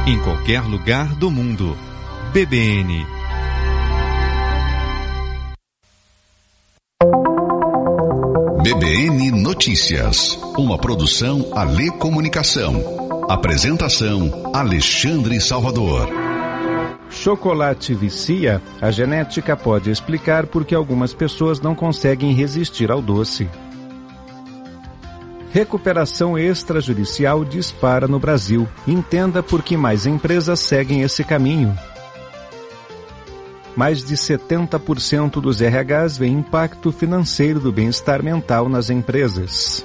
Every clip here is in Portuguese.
em qualquer lugar do mundo. BBN. BBN Notícias, uma produção Alê Comunicação. Apresentação Alexandre Salvador. Chocolate vicia? A genética pode explicar por que algumas pessoas não conseguem resistir ao doce. Recuperação extrajudicial dispara no Brasil. Entenda por que mais empresas seguem esse caminho. Mais de 70% dos RHs veem impacto financeiro do bem-estar mental nas empresas.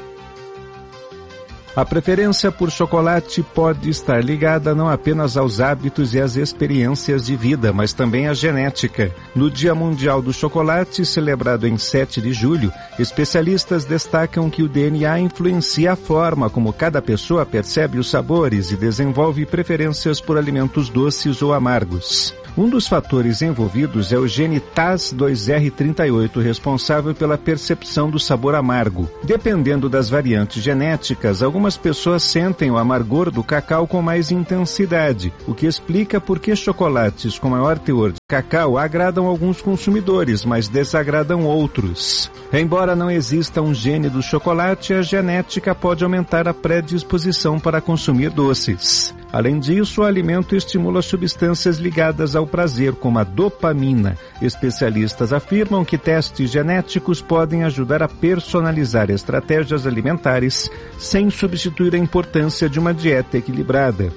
A preferência por chocolate pode estar ligada não apenas aos hábitos e às experiências de vida, mas também à genética. No Dia Mundial do Chocolate, celebrado em 7 de julho, especialistas destacam que o DNA influencia a forma como cada pessoa percebe os sabores e desenvolve preferências por alimentos doces ou amargos. Um dos fatores envolvidos é o gene TAS2R38, responsável pela percepção do sabor amargo. Dependendo das variantes genéticas, algumas pessoas sentem o amargor do cacau com mais intensidade, o que explica por que chocolates com maior teor de cacau agradam alguns consumidores, mas desagradam outros. Embora não exista um gene do chocolate, a genética pode aumentar a predisposição para consumir doces. Além disso, o alimento estimula substâncias ligadas ao prazer, como a dopamina. Especialistas afirmam que testes genéticos podem ajudar a personalizar estratégias alimentares sem substituir a importância de uma dieta equilibrada.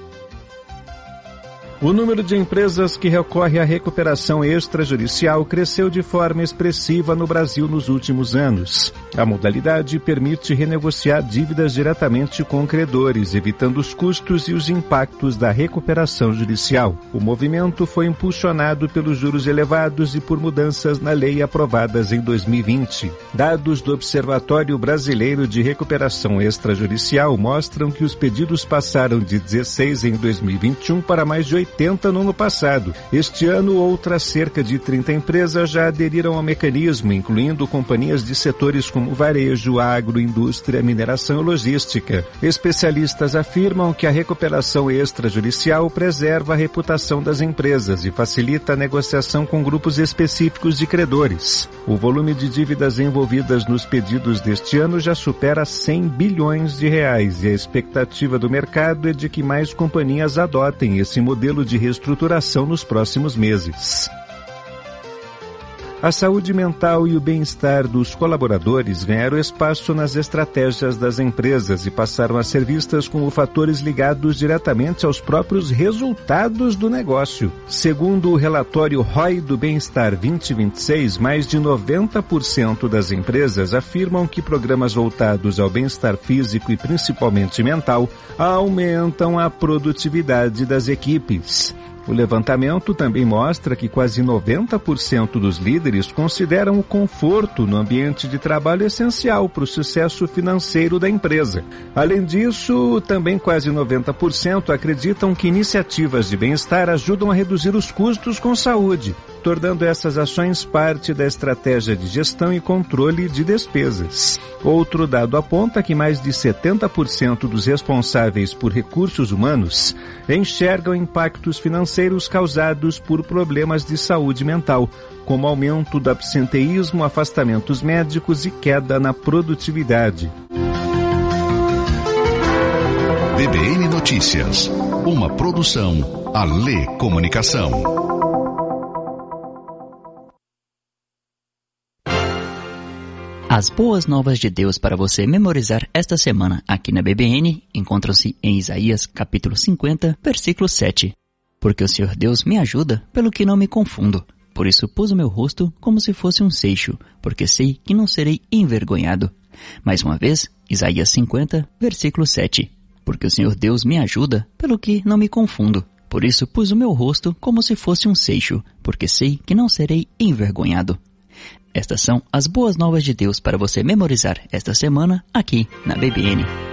O número de empresas que recorre à recuperação extrajudicial cresceu de forma expressiva no Brasil nos últimos anos. A modalidade permite renegociar dívidas diretamente com credores, evitando os custos e os impactos da recuperação judicial. O movimento foi impulsionado pelos juros elevados e por mudanças na lei aprovadas em 2020. Dados do Observatório Brasileiro de Recuperação Extrajudicial mostram que os pedidos passaram de 16 em 2021 para mais de 80 no ano passado. Este ano, outras cerca de 30 empresas já aderiram ao mecanismo, incluindo companhias de setores como varejo, agro, indústria, mineração e logística. Especialistas afirmam que a recuperação extrajudicial preserva a reputação das empresas e facilita a negociação com grupos específicos de credores. O volume de dívidas envolvidas nos pedidos deste ano já supera 100 bilhões de reais e a expectativa do mercado é de que mais companhias adotem esse modelo de reestruturação nos próximos meses. A saúde mental e o bem-estar dos colaboradores ganharam espaço nas estratégias das empresas e passaram a ser vistas como fatores ligados diretamente aos próprios resultados do negócio. Segundo o relatório ROI do Bem-Estar 2026, mais de 90% das empresas afirmam que programas voltados ao bem-estar físico e principalmente mental aumentam a produtividade das equipes. O levantamento também mostra que quase 90% dos líderes consideram o conforto no ambiente de trabalho essencial para o sucesso financeiro da empresa. Além disso, também quase 90% acreditam que iniciativas de bem-estar ajudam a reduzir os custos com saúde, tornando essas ações parte da estratégia de gestão e controle de despesas. Outro dado aponta que mais de 70% dos responsáveis por recursos humanos enxergam impactos financeiros causados por problemas de saúde mental, como aumento do absenteísmo, afastamentos médicos e queda na produtividade. BBN Notícias, uma produção Alê Comunicação. As boas novas de Deus para você memorizar esta semana aqui na BBN encontram-se em Isaías capítulo 50, versículo 7. Porque o Senhor Deus me ajuda, pelo que não me confundo. Por isso pus o meu rosto como se fosse um seixo, porque sei que não serei envergonhado. Mais uma vez, Isaías 50, versículo 7. Porque o Senhor Deus me ajuda, pelo que não me confundo. Por isso pus o meu rosto como se fosse um seixo, porque sei que não serei envergonhado. Estas são as boas novas de Deus para você memorizar esta semana aqui na BBN.